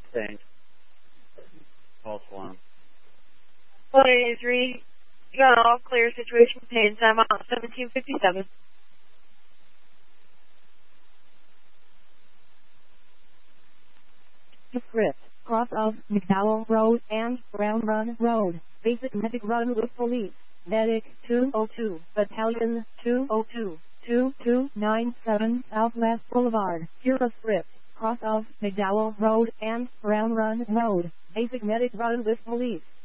Thanks. False alarm. 183, you got all clear situation contained, time out 1757. Script, cross of McDowell Road and Brown Run Road, basic medic run with police, medic 202, battalion 202, 2297 Southwest Boulevard, Pura Script, cross of McDowell Road and Brown Run Road, basic medic run with police.